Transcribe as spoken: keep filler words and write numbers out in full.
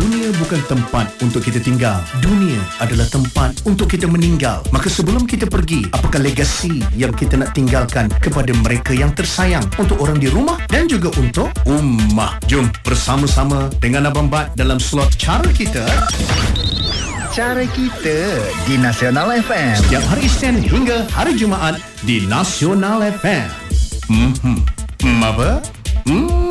Dunia bukan tempat untuk kita tinggal. Dunia adalah tempat untuk kita meninggal. Maka sebelum kita pergi, apakah legasi yang kita nak tinggalkan kepada mereka yang tersayang, untuk orang di rumah dan juga untuk ummah? Jom bersama-sama dengan Abang Bat dalam slot Cara Kita. Cara Kita di Nasional F M. Setiap hari Isnin hingga hari Jumaat di Nasional F M. Hmm, hmm. Hmm, apa? Hmm.